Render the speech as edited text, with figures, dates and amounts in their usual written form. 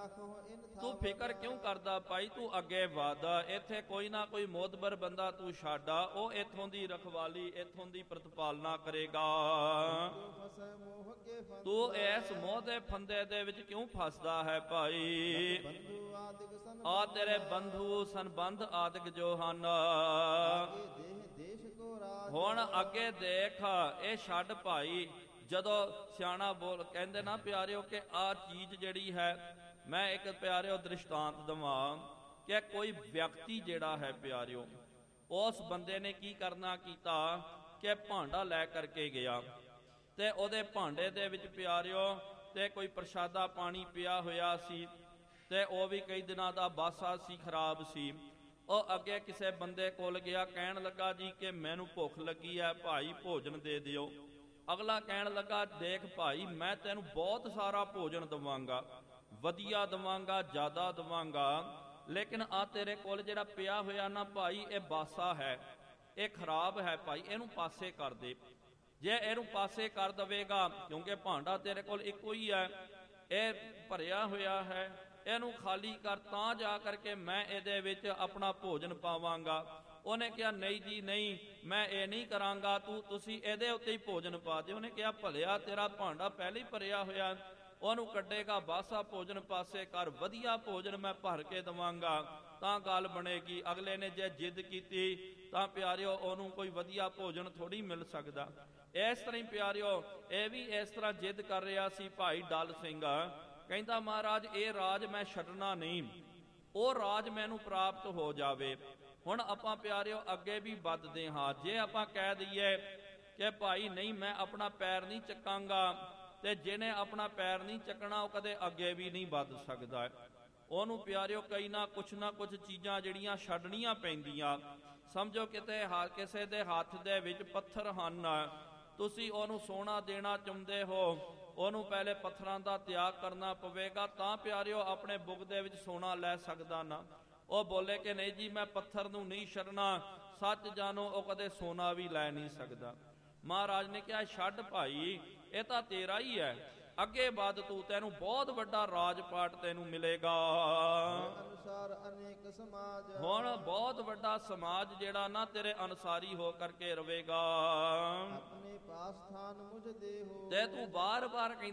ਤੂੰ ਫਿਕਰ ਕਿਉਂ ਕਰਦਾ ਭਾਈ, ਤੂੰ ਅੱਗੇ ਵਧ। ਇੱਥੇ ਕੋਈ ਨਾ ਕੋਈ ਮੋਤਬਰ ਬੰਦਾ ਤੂੰ ਛੱਡ, ਉਹ ਇੱਥੋਂ ਦੀ ਰਖਵਾਲੀ ਇੱਥੋਂ ਦੀ ਪ੍ਰਤਪਾਲਨਾ ਕਰੇਗਾ। ਤੂੰ ਇਸ ਮੋਹ ਦੇ ਫੰਦੇ ਦੇ ਵਿੱਚ ਕਿਉਂ ਫਸਦਾ ਹੈ ਭਾਈ? ਆ ਤੇਰੇ ਬੰਧੂ ਸੰਬੰਧ ਆਦਿਕ ਜੋ ਹਨ, ਹੁਣ ਅੱਗੇ ਦੇਖ ਇਹ ਛੱਡ ਭਾਈ। ਜਦੋਂ ਸਿਆਣਾ ਬੋਲ ਕਹਿੰਦੇ ਨਾ ਪਿਆਰਿਓ ਕਿ ਆ ਚੀਜ਼ ਜਿਹੜੀ ਹੈ, ਮੈਂ ਇੱਕ ਪਿਆਰਿਓ ਦ੍ਰਿਸ਼ਟਾਂਤ ਦਵਾਂ ਕਿ ਕੋਈ ਵਿਅਕਤੀ ਜਿਹੜਾ ਹੈ ਪਿਆਰਿਓ, ਉਸ ਬੰਦੇ ਨੇ ਕੀ ਕਰਨਾ ਕੀਤਾ ਕਿ ਭਾਂਡਾ ਲੈ ਕਰਕੇ ਗਿਆ ਤੇ ਉਹਦੇ ਭਾਂਡੇ ਦੇ ਵਿੱਚ ਪਿਆਰਿਓ ਤੇ ਕੋਈ ਪ੍ਰਸ਼ਾਦਾ ਪਾਣੀ ਪਿਆ ਹੋਇਆ ਸੀ ਤੇ ਉਹ ਵੀ ਕਈ ਦਿਨਾਂ ਦਾ ਬਾਸਾ ਸੀ, ਖਰਾਬ ਸੀ। ਉਹ ਅੱਗੇ ਕਿਸੇ ਬੰਦੇ ਕੋਲ ਗਿਆ, ਕਹਿਣ ਲੱਗਾ ਜੀ ਕਿ ਮੈਨੂੰ ਭੁੱਖ ਲੱਗੀ ਹੈ ਭਾਈ, ਭੋਜਨ ਦੇ ਦਿਓ। ਅਗਲਾ ਕਹਿਣ ਲੱਗਾ ਦੇਖ ਭਾਈ, ਮੈਂ ਤੈਨੂੰ ਬਹੁਤ ਸਾਰਾ ਭੋਜਨ ਦਵਾਂਗਾ, ਵਧੀਆ ਦਵਾਂਗਾ, ਜ਼ਿਆਦਾ ਦਵਾਂਗਾ, ਲੇਕਿਨ ਆ ਤੇਰੇ ਕੋਲ ਜਿਹੜਾ ਪਿਆ ਹੋਇਆ ਨਾ ਭਾਈ, ਇਹ ਬਾਸਾ ਹੈ, ਇਹ ਖਰਾਬ ਹੈ ਭਾਈ, ਇਹਨੂੰ ਪਾਸੇ ਕਰ ਦੇ। ਜੇ ਇਹਨੂੰ ਪਾਸੇ ਕਰ ਦਵੇਗਾ, ਕਿਉਂਕਿ ਭਾਂਡਾ ਤੇਰੇ ਕੋਲ ਇੱਕੋ ਹੀ ਹੈ, ਇਹ ਭਰਿਆ ਹੋਇਆ ਹੈ, ਇਹਨੂੰ ਖਾਲੀ ਕਰ, ਤਾਂ ਜਾ ਕਰਕੇ ਮੈਂ ਇਹਦੇ ਵਿੱਚ ਆਪਣਾ ਭੋਜਨ ਪਾਵਾਂਗਾ। ਉਹਨੇ ਕਿਹਾ ਨਹੀਂ ਜੀ ਨਹੀਂ, ਮੈਂ ਇਹ ਨਹੀਂ ਕਰਾਂਗਾ, ਤੁਸੀਂ ਇਹਦੇ ਉੱਤੇ ਹੀ ਭੋਜਨ ਪਾ ਦਿਓ। ਉਹਨੇ ਕਿਹਾ ਭਲਿਆ ਤੇਰਾ ਭਾਂਡਾ ਪਹਿਲੇ ਹੀ ਭਰਿਆ ਹੋਇਆ, ਉਹਨੂੰ ਕੱਢੇਗਾ, ਬਾਸਾ ਭੋਜਨ ਪਾਸੇ ਕਰ, ਵਧੀਆ ਭੋਜਨ ਮੈਂ ਭਰ ਕੇ ਦਵਾਂਗਾ ਤਾਂ ਗੱਲ ਬਣੇਗੀ। ਅਗਲੇ ਨੇ ਜੇ ਜਿੱਦ ਕੀਤੀ ਤਾਂ ਪਿਆਰਿਓ ਉਹਨੂੰ ਕੋਈ ਵਧੀਆ ਭੋਜਨ ਥੋੜੀ ਮਿਲ ਸਕਦਾ। ਇਸ ਤਰ੍ਹਾਂ ਹੀ ਪਿਆਰਿਓ ਇਹ ਵੀ ਇਸ ਤਰ੍ਹਾਂ ਜਿੱਦ ਕਰ ਰਿਹਾ ਸੀ ਭਾਈ ਡਲ ਸਿੰਘ, ਕਹਿੰਦਾ ਮਹਾਰਾਜ ਇਹ ਰਾਜ ਮੈਂ ਛੱਡਣਾ ਨਹੀਂ, ਉਹ ਰਾਜ ਮੈਨੂੰ ਪ੍ਰਾਪਤ ਹੋ ਜਾਵੇ। ਹੁਣ ਆਪਾਂ ਪਿਆਰਿਓ ਅੱਗੇ ਵੀ ਵੱਧਦੇ ਹਾਂ। ਜੇ ਆਪਾਂ ਕਹਿ ਦਈਏ ਕਿ ਭਾਈ ਨਹੀਂ ਮੈਂ ਆਪਣਾ ਪੈਰ ਨਹੀਂ ਚੱਕਾਂਗਾ, ਤੇ ਜਿਹਨੇ ਆਪਣਾ ਪੈਰ ਨਹੀਂ ਚੱਕਣਾ ਉਹ ਕਦੇ ਅੱਗੇ ਵੀ ਨਹੀਂ ਵੱਧ ਸਕਦਾ। ਉਹਨੂੰ ਪਿਆਰਿਓ ਕਈ ਨਾ ਕੁਛ ਚੀਜ਼ਾਂ ਜਿਹੜੀਆਂ ਛੱਡਣੀਆਂ ਪੈਂਦੀਆਂ। ਸਮਝੋ ਕਿਤੇ ਕਿਸੇ ਦੇ ਹੱਥ ਦੇ ਵਿੱਚ ਪੱਥਰ ਹਨ, ਤੁਸੀਂ ਉਹਨੂੰ ਸੋਨਾ ਦੇਣਾ ਚਾਹੁੰਦੇ ਹੋ, ਉਹਨੂੰ ਪਹਿਲੇ ਪੱਥਰਾਂ ਦਾ ਤਿਆਗ ਕਰਨਾ ਪਵੇਗਾ, ਤਾਂ ਪਿਆਰਿਓ ਆਪਣੇ ਬੁੱਗ ਦੇ ਵਿੱਚ ਸੋਨਾ ਲੈ ਸਕਦਾ ਨਾ। ਉਹ ਬੋਲੇ ਕਿ ਨਹੀਂ ਜੀ ਮੈਂ ਪੱਥਰ ਨੂੰ ਨਹੀਂ ਛੱਡਣਾ, ਸੱਚ ਜਾਣੋ ਉਹ ਕਦੇ ਸੋਨਾ ਵੀ ਲੈ ਨਹੀਂ ਸਕਦਾ। ਮਹਾਰਾਜ ਨੇ ਕਿਹਾ ਛੱਡ ਭਾਈ, ਇਹ ਤਾਂ ਤੇਰਾ ਹੀ ਹੈ, ਅੱਗੇ ਵੱਧ ਤੂੰ, ਤੈਨੂੰ ਬਹੁਤ ਵੱਡਾ ਰਾਜ ਪਾਟ ਤੈਨੂੰ ਮਿਲੇਗਾ। ਹੁਣ ਬਹੁਤ ਵੱਡਾ ਸਮਾਜ ਜਿਹੜਾ ਨਾ ਤੇਰੇ ਅਨੁਸਾਰੀ ਹੋ ਕਰਕੇ ਰਵੇਗਾ, ਤੇ ਤੂੰ ਬਾਰ-ਬਾਰ